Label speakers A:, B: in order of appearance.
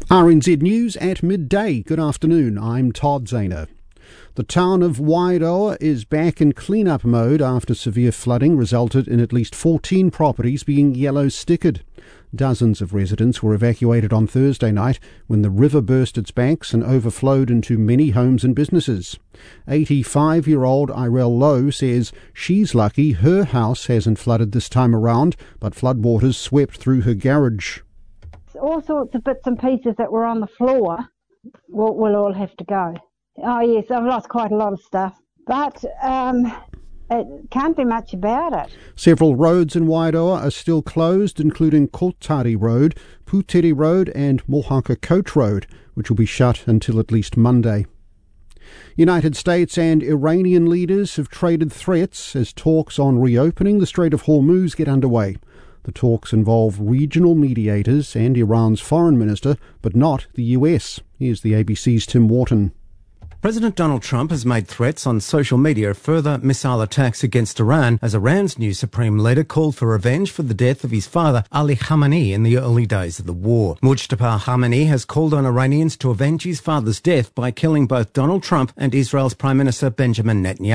A: RNZ News at midday. Good afternoon, I'm Todd Zahner. The town of Wairoa is back in clean-up mode after severe flooding resulted in at least 14 properties being yellow-stickered. Dozens of residents were evacuated on Thursday night when the river burst its banks and overflowed into many homes and businesses. 85-year-old Irel Lowe says she's lucky her house hasn't flooded this time around, but floodwaters swept through her garage.
B: All sorts of bits and pieces that were on the floor will all have to go. Oh yes, I've lost quite a lot of stuff, but it can't be much about it.
A: Several roads in Wairoa are still closed, including Kotari Road, Puteri Road and Mohaka Coach Road, which will be shut until at least Monday. United States and Iranian leaders have traded threats as talks on reopening the Strait of Hormuz get underway. The talks involve regional mediators and Iran's foreign minister, but not the US. Here's the ABC's Tim Wharton.
C: President Donald Trump has made threats on social media of further missile attacks against Iran as Iran's new supreme leader called for revenge for the death of his father, Ali Khamenei, in the early days of the war. Mujtaba Khamenei has called on Iranians to avenge his father's death by killing both Donald Trump and Israel's Prime Minister Benjamin Netanyahu.